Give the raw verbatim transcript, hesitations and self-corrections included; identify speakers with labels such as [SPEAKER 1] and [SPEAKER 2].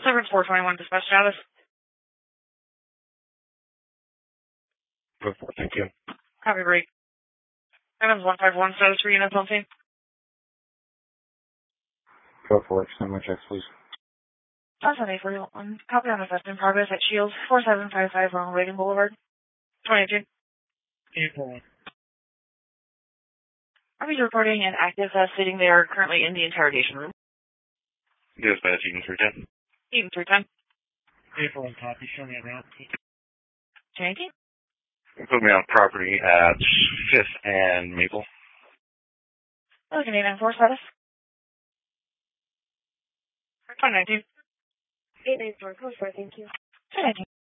[SPEAKER 1] seven four twenty-one dispatch status.
[SPEAKER 2] Go for it, thank you.
[SPEAKER 1] Copy break. Evans one five one status for units on scene.
[SPEAKER 2] Go for it, send my checks, please.
[SPEAKER 1] That's eight forty-one. Copy on assessment in progress at Shields four seven five five Ronald Reagan Boulevard. twenty-two.
[SPEAKER 3] April.
[SPEAKER 1] Are we reporting an active uh, sitting there currently in the interrogation room?
[SPEAKER 2] Dispatch, Eden three ten.
[SPEAKER 1] Eden three ten.
[SPEAKER 3] April and copy, show me around.
[SPEAKER 1] ten eighteen.
[SPEAKER 2] Put me on property at fifth and Maple.
[SPEAKER 1] Looking eight nine four status. twenty nineteen.
[SPEAKER 4] eight nine four, go for it, thank you.
[SPEAKER 1] ten nineteen.